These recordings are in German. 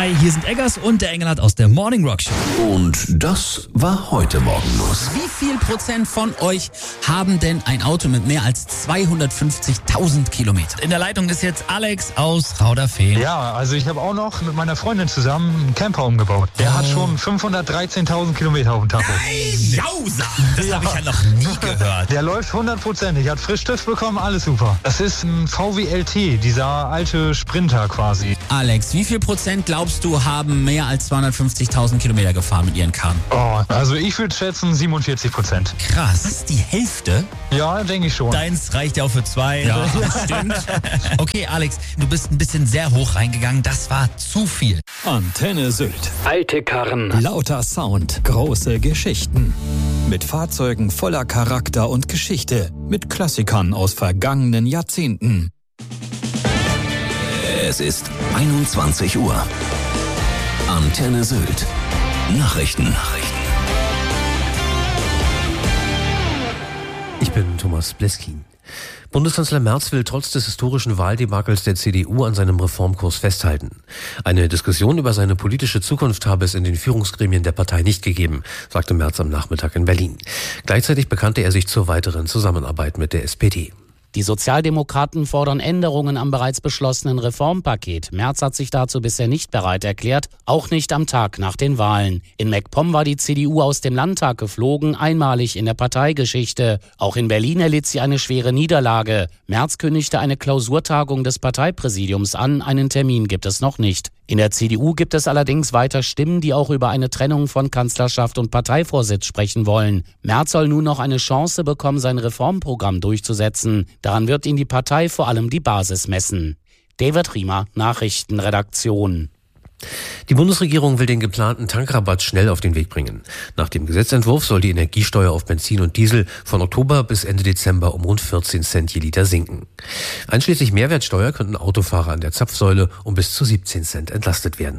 Hi, hier sind Eggers und der Engelhardt aus der Morning Rock Show. Und das war heute Morgen los. Wie viel Prozent von euch haben denn ein Auto mit mehr als 250.000 Kilometern? In der Leitung ist jetzt Alex aus Rauderfehn. Ja, also ich habe auch noch mit meiner Freundin zusammen einen Camper umgebaut. Der hat schon 513.000 Kilometer auf dem Tacho. Jausa! Das habe ich ja noch nie gehört. Der läuft 100%. Hat Frischstift bekommen, alles super. Das ist ein VW LT, dieser alte Sprinter quasi. Alex, wie viel Prozent glaubst du, haben mehr als 250.000 Kilometer gefahren mit ihren Karren? Oh, also ich würde schätzen 47%. Krass. Das ist die Hälfte? Ja, denke ich schon. Deins reicht ja auch für 2. Ja, stimmt. Okay, Alex, du bist ein bisschen sehr hoch reingegangen. Das war zu viel. Antenne Sylt. Alte Karren. Lauter Sound. Große Geschichten. Mit Fahrzeugen voller Charakter und Geschichte. Mit Klassikern aus vergangenen Jahrzehnten. Es ist 21 Uhr. Antenne Sylt. Nachrichten. Ich bin Thomas Bleskin. Bundeskanzler Merz will trotz des historischen Wahldebakels der CDU an seinem Reformkurs festhalten. Eine Diskussion über seine politische Zukunft habe es in den Führungsgremien der Partei nicht gegeben, sagte Merz am Nachmittag in Berlin. Gleichzeitig bekannte er sich zur weiteren Zusammenarbeit mit der SPD. Die Sozialdemokraten fordern Änderungen am bereits beschlossenen Reformpaket. Merz hat sich dazu bisher nicht bereit erklärt, auch nicht am Tag nach den Wahlen. In MacPom war die CDU aus dem Landtag geflogen, einmalig in der Parteigeschichte. Auch in Berlin erlitt sie eine schwere Niederlage. Merz kündigte eine Klausurtagung des Parteipräsidiums an, einen Termin gibt es noch nicht. In der CDU gibt es allerdings weiter Stimmen, die auch über eine Trennung von Kanzlerschaft und Parteivorsitz sprechen wollen. Merz soll nun noch eine Chance bekommen, sein Reformprogramm durchzusetzen. Daran wird ihn die Partei vor allem die Basis messen. David Riemer, Nachrichtenredaktion. Die Bundesregierung will den geplanten Tankrabatt schnell auf den Weg bringen. Nach dem Gesetzentwurf soll die Energiesteuer auf Benzin und Diesel von Oktober bis Ende Dezember um rund 14 Cent je Liter sinken. Einschließlich Mehrwertsteuer könnten Autofahrer an der Zapfsäule um bis zu 17 Cent entlastet werden.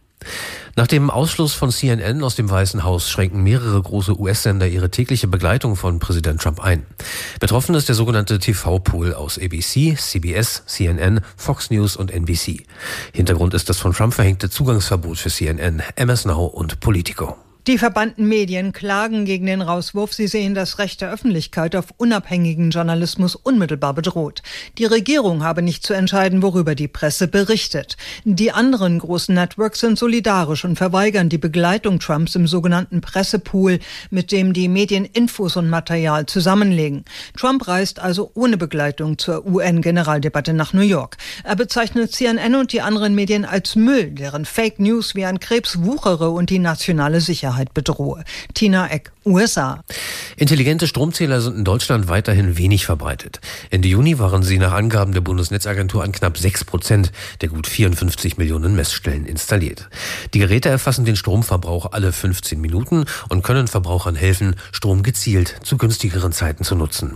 Nach dem Ausschluss von CNN aus dem Weißen Haus schränken mehrere große US-Sender ihre tägliche Begleitung von Präsident Trump ein. Betroffen ist der sogenannte TV-Pool aus ABC, CBS, CNN, Fox News und NBC. Hintergrund ist das von Trump verhängte Zugangsverbot für CNN, MS Now und Politico. Die verbannten Medien klagen gegen den Rauswurf. Sie sehen das Recht der Öffentlichkeit auf unabhängigen Journalismus unmittelbar bedroht. Die Regierung habe nicht zu entscheiden, worüber die Presse berichtet. Die anderen großen Networks sind solidarisch und verweigern die Begleitung Trumps im sogenannten Pressepool, mit dem die Medien Infos und Material zusammenlegen. Trump reist also ohne Begleitung zur UN-Generaldebatte nach New York. Er bezeichnet CNN und die anderen Medien als Müll, deren Fake News wie ein Krebs wuchere und die nationale Sicherheit bedrohe. Tina Eck, USA. Intelligente Stromzähler sind in Deutschland weiterhin wenig verbreitet. Ende Juni waren sie nach Angaben der Bundesnetzagentur an knapp 6% der gut 54 Millionen Messstellen installiert. Die Geräte erfassen den Stromverbrauch alle 15 Minuten und können Verbrauchern helfen, Strom gezielt zu günstigeren Zeiten zu nutzen.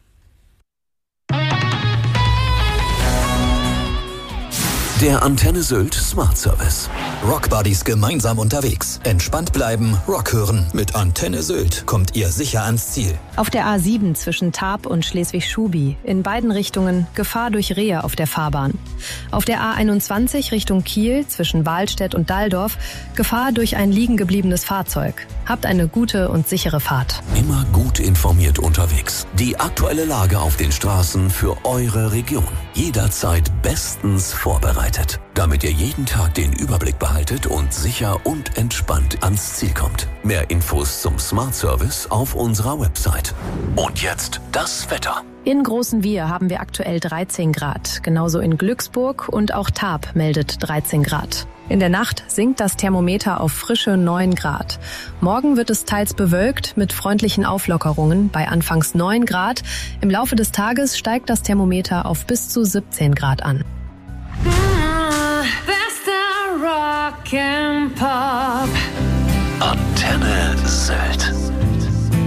Der Antenne Sylt Smart Service. Rockbuddies gemeinsam unterwegs. Entspannt bleiben, Rock hören. Mit Antenne Sylt kommt ihr sicher ans Ziel. Auf der A7 zwischen Tarp und Schleswig-Schubi. In beiden Richtungen Gefahr durch Rehe auf der Fahrbahn. Auf der A21 Richtung Kiel zwischen Wahlstedt und Dalldorf. Gefahr durch ein liegen gebliebenes Fahrzeug. Habt eine gute und sichere Fahrt. Immer gut informiert unterwegs. Die aktuelle Lage auf den Straßen für eure Region. Jederzeit bestens vorbereitet, damit ihr jeden Tag den Überblick behaltet und sicher und entspannt ans Ziel kommt. Mehr Infos zum Smart Service auf unserer Website. Und jetzt das Wetter. In Großenwiehr haben wir aktuell 13 Grad. Genauso in Glücksburg und auch Tarp meldet 13 Grad. In der Nacht sinkt das Thermometer auf frische 9 Grad. Morgen wird es teils bewölkt mit freundlichen Auflockerungen bei anfangs 9 Grad. Im Laufe des Tages steigt das Thermometer auf bis zu 17 Grad an. Bester Rock'n'Pop. Antenne Sylt.